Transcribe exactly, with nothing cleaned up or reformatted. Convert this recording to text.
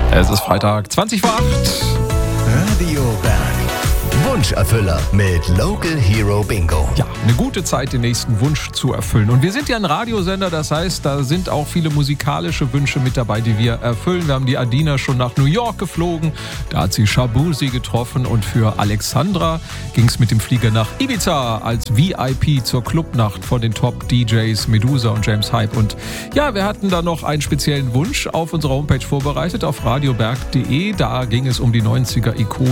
Es ist Freitag, zwanzig vor acht. Radio Berg. Wunscherfüller mit Local Hero Bingo. Ja, eine gute Zeit, den nächsten Wunsch zu erfüllen. Und wir sind ja ein Radiosender, das heißt, da sind auch viele musikalische Wünsche mit dabei, die wir erfüllen. Wir haben die Adina schon nach New York geflogen, da hat sie Shabuzi getroffen und für Alexandra ging es mit dem Flieger nach Ibiza als V I P zur Clubnacht von den Top-D Js Medusa und James Hype. Und ja, wir hatten da noch einen speziellen Wunsch auf unserer Homepage vorbereitet, auf radioberg punkt de. Da ging es um die neunziger-Ikonen